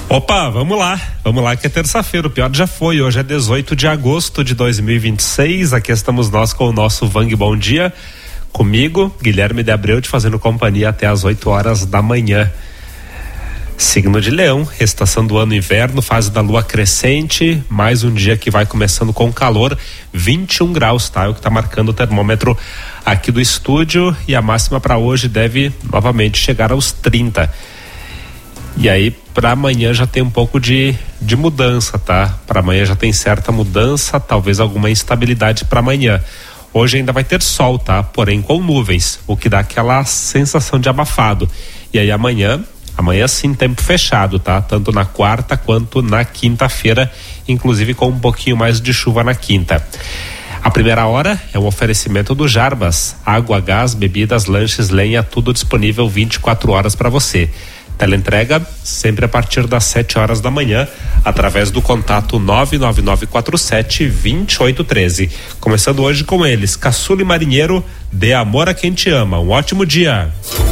Opa, vamos lá que é terça-feira, o pior já foi, hoje é 18 de agosto de 2026, aqui estamos nós com o nosso Vang Bom Dia, comigo, Guilherme de Abreu, te fazendo companhia até as 8 horas da manhã. Signo de Leão, estação do ano inverno, fase da lua crescente, mais um dia que vai começando com calor, 21 graus, tá? É o que tá marcando o termômetro aqui do estúdio, e a máxima para hoje deve novamente chegar aos 30. E aí, para amanhã já tem um pouco de mudança, tá? Para amanhã já tem certa mudança, talvez alguma instabilidade para amanhã. Hoje ainda vai ter sol, tá? Porém com nuvens, o que dá aquela sensação de abafado. E aí amanhã sim, tempo fechado, tá? Tanto na quarta quanto na quinta-feira, inclusive com um pouquinho mais de chuva na quinta. A primeira hora é um oferecimento do Jarbas, água, gás, bebidas, lanches, lenha, tudo disponível 24 horas para você. Teleentrega sempre a partir das 7 horas da manhã, através do contato 99947-2813. Começando hoje com eles, Caçula e Marinheiro, dê amor a quem te ama. Um ótimo dia.